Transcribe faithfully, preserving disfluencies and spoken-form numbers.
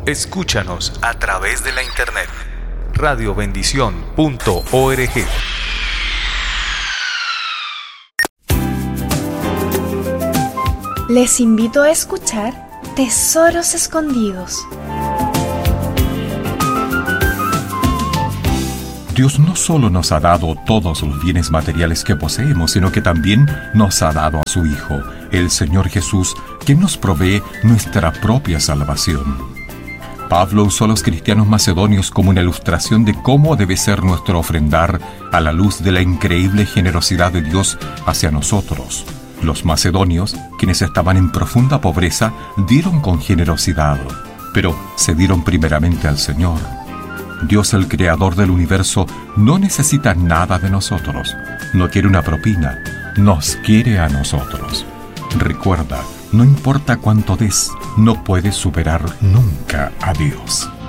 Escúchanos a través de la internet. radio bendición punto org. Les invito a escuchar Tesoros Escondidos. Dios no solo nos ha dado todos los bienes materiales que poseemos, sino que también nos ha dado a su Hijo, el Señor Jesús, quien nos provee nuestra propia salvación. Pablo usó a los cristianos macedonios como una ilustración de cómo debe ser nuestro ofrendar a la luz de la increíble generosidad de Dios hacia nosotros. Los macedonios, quienes estaban en profunda pobreza, dieron con generosidad, pero se dieron primeramente al Señor. Dios, el creador del universo, no necesita nada de nosotros. No quiere una propina, nos quiere a nosotros. Recuerda, no importa cuánto des, no puedes superar nunca a Dios.